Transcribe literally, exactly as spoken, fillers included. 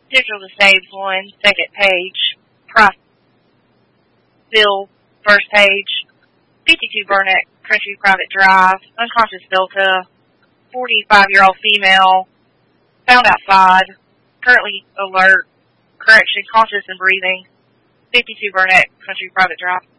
Digital disabled one, second page. Price bill, first page. fifty-two Burnett Country Private Drive. Unconscious Delta. forty-five-year-old female. Found outside. Currently alert. Correction, conscious and breathing. fifty-two Burnett Country Private Drive.